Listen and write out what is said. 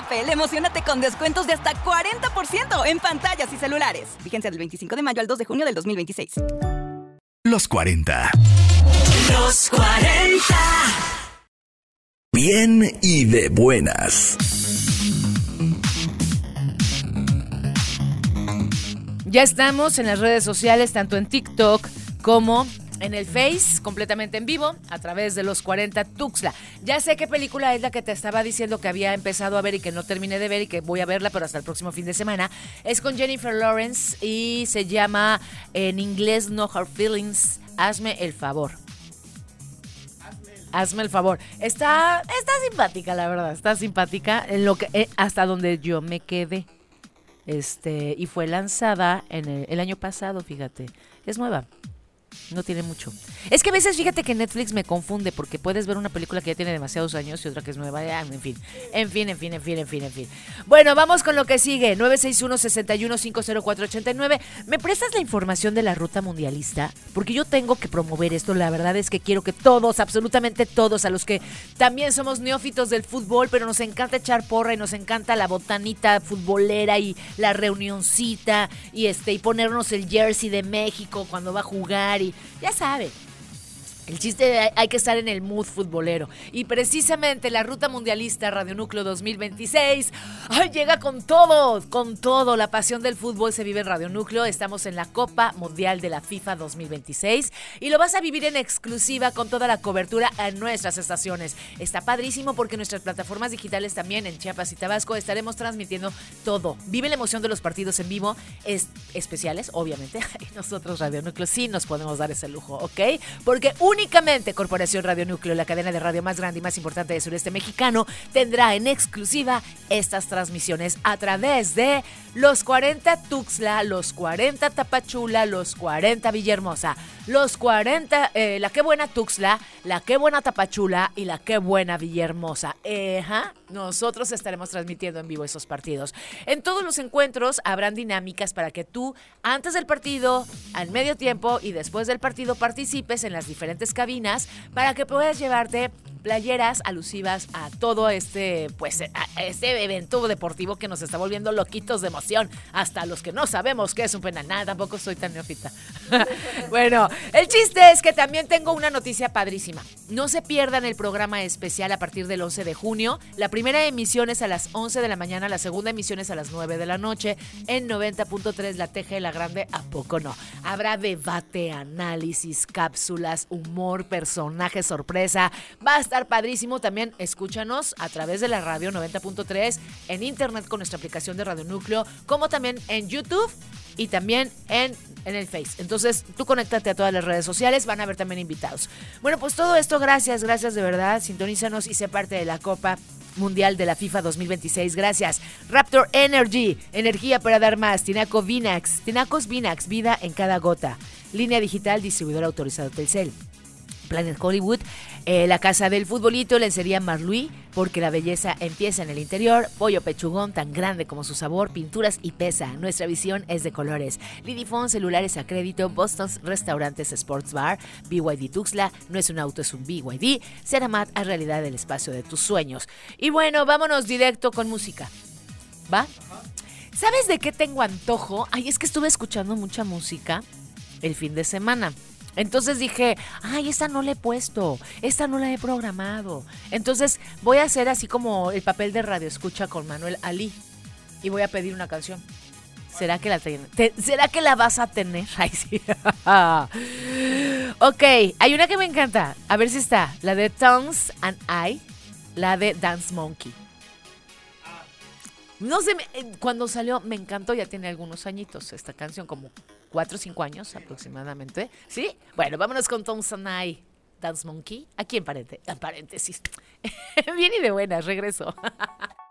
Coppel, emocionate con descuentos de hasta 40% en pantallas y celulares. Vigencia del 25 de mayo al 2 de junio del 2026. Los 40. Los 40. Bien y de buenas. Ya estamos en las redes sociales, tanto en TikTok como en el Face, completamente en vivo, a través de Los 40 Tuxtla. Ya sé qué película es la que te estaba diciendo que había empezado a ver y que no terminé de ver y que voy a verla, pero hasta el próximo fin de semana. Es con Jennifer Lawrence y se llama en inglés No Hard Feelings, Hazme el favor. Hazme el favor. Está simpática, la verdad. Está simpática en lo que hasta donde yo me quedé. Y fue lanzada en el año pasado, fíjate. Es nueva. No tiene mucho. Es que a veces, fíjate que Netflix me confunde porque puedes ver una película que ya tiene demasiados años y otra que es nueva. En fin. Bueno, vamos con lo que sigue. 961-61-50489. ¿Me prestas la información de la ruta mundialista? Porque yo tengo que promover esto. La verdad es que quiero que todos, absolutamente todos, a los que también somos neófitos del fútbol, pero nos encanta echar porra y nos encanta la botanita futbolera y la reunioncita y ponernos el jersey de México cuando va a jugar. Y ya sabe, el chiste hay que estar en el mood futbolero. Y precisamente la Ruta Mundialista Radio Núcleo 2026 llega con todo. La pasión del fútbol se vive en Radio Núcleo. Estamos en la Copa Mundial de la FIFA 2026 y lo vas a vivir en exclusiva con toda la cobertura en nuestras estaciones. Está padrísimo porque en nuestras plataformas digitales también en Chiapas y Tabasco estaremos transmitiendo todo. Vive la emoción de los partidos en vivo, especiales, obviamente. Nosotros Radio Núcleo sí nos podemos dar ese lujo, ¿ok? Porque únicamente Corporación Radio Núcleo, la cadena de radio más grande y más importante del sureste mexicano, tendrá en exclusiva estas transmisiones a través de Los 40 Tuxtla, Los 40 Tapachula, Los 40 Villahermosa, Los 40, la Qué Buena Tuxtla, la Qué Buena Tapachula y la Qué Buena Villahermosa. Nosotros estaremos transmitiendo en vivo esos partidos. En todos los encuentros habrán dinámicas para que tú, antes del partido, al medio tiempo y después del partido, participes en las diferentes cabinas para que puedas llevarte playeras alusivas a todo este evento deportivo que nos está volviendo loquitos de emoción, hasta los que no sabemos qué es un penal. Nada, tampoco soy tan neófita. Bueno, el chiste es que también tengo una noticia padrísima. No se pierdan el programa especial a partir del 11 de junio. La primera emisión es a las 11 de la mañana, la segunda emisión es a las 9 de la noche en 90.3 La Teja de la Grande. ¿A poco no? Habrá debate, análisis, cápsulas, humor, personajes, sorpresa. Va a estar padrísimo. También escúchanos a través de la radio 90.3 en internet con nuestra aplicación de Radio Núcleo, como también en YouTube y también en el Face. Entonces, tú conéctate a todas las redes sociales, van a haber también invitados. Bueno, pues todo esto, gracias de verdad. Sintonízanos y sé parte de la Copa Mundial de la FIFA 2026. Gracias. Raptor Energy, energía para dar más. Tinaco Vinax, Tinacos Vinax, vida en cada gota. Línea digital, distribuidor autorizado Telcel. Planet Hollywood, la casa del futbolito, lencería Marluí, porque la belleza empieza en el interior. Pollo Pechugón, tan grande como su sabor, pinturas y pesa. Nuestra visión es de colores. Lidifón, celulares a crédito. Boston's Restaurantes Sports Bar. BYD Tuxtla, no es un auto, es un BYD. Ceramat, a realidad el espacio de tus sueños. Y bueno, vámonos directo con música. ¿Va? ¿Sabes de qué tengo antojo? Es que estuve escuchando mucha música el fin de semana. Entonces dije, esta no la he puesto, esta no la he programado. Entonces voy a hacer así como el papel de radio escucha con Manuel Ali y voy a pedir una canción. ¿Será que ¿Será que la vas a tener? Sí. Ok, hay una que me encanta. A ver si está. La de Tongues and I, la de Dance Monkey. No sé, cuando salió me encantó, ya tiene algunos añitos esta canción, como 4 o 5 años aproximadamente. ¿Sí? Bueno, vámonos con Tom Sanai, Dance Monkey, aquí en paréntesis. Bien y de buenas, regreso.